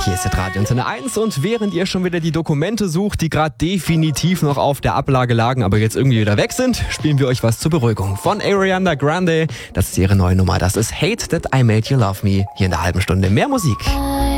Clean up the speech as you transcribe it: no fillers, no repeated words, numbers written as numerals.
Hier ist das Radio Antenne 1 und während ihr schon wieder die Dokumente sucht, die gerade definitiv noch auf der Ablage lagen, aber jetzt irgendwie wieder weg sind, spielen wir euch was zur Beruhigung. Von Ariana Grande, das ist ihre neue Nummer. Das ist Hate That I Made You Love Me. Hier in der halben Stunde mehr Musik.